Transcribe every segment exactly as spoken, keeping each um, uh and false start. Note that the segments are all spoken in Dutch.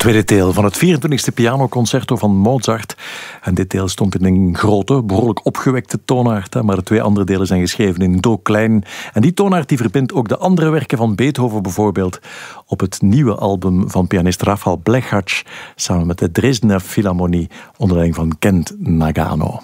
tweede deel van het vierentwintigste pianoconcerto van Mozart. En dit deel stond in een grote, behoorlijk opgewekte toonaard. Maar de twee andere delen zijn geschreven in do klein. En die toonaard die verbindt ook de andere werken van Beethoven bijvoorbeeld op het nieuwe album van pianist Rafał Blechacz samen met de Dresdner Philharmonie onder leiding van Kent Nagano.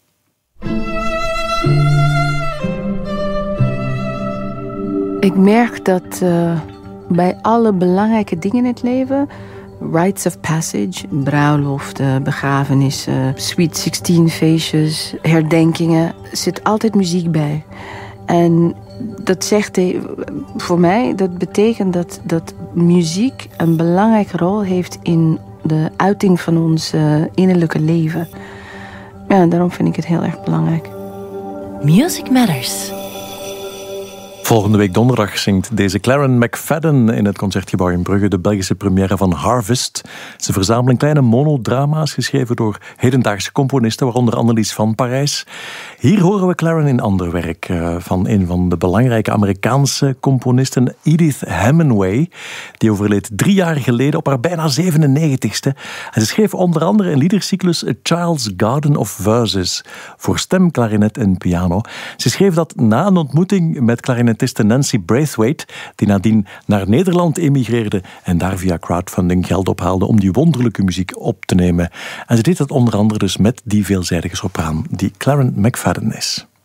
Ik merk dat uh, bij alle belangrijke dingen in het leven, rites of passage, bruiloften, begrafenissen, Sweet zestien feestjes, herdenkingen, zit altijd muziek bij. En dat zegt voor mij, dat betekent dat, dat muziek een belangrijke rol heeft in de uiting van ons uh, innerlijke leven. Ja, daarom vind ik het heel erg belangrijk. Music Matters. Volgende week donderdag zingt deze Claren McFadden in het Concertgebouw in Brugge de Belgische première van Harvest. Ze verzamelen kleine monodrama's geschreven door hedendaagse componisten, waaronder Annelies van Parijs. Hier horen we Claren in ander werk van een van de belangrijke Amerikaanse componisten, Edith Hemingway. Die overleed drie jaar geleden op haar bijna zevenennegentigste. En ze schreef onder andere een liedercyclus A Child's Garden of Verses voor stem, klarinet en piano. Ze schreef dat na een ontmoeting met klarinet Nancy Braithwaite, die nadien naar Nederland emigreerde en daar via crowdfunding geld ophaalde om die wonderlijke muziek op te nemen. En ze deed dat onder andere dus met die veelzijdige sopraan die Claren McFadden is.